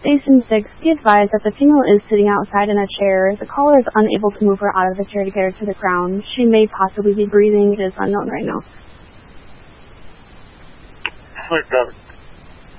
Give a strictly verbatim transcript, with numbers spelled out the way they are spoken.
Station six, be advised that the female is sitting outside in a chair. The caller is unable to move her out of the chair to get her to the ground. She may possibly be breathing. It is unknown right now. Wait, got it.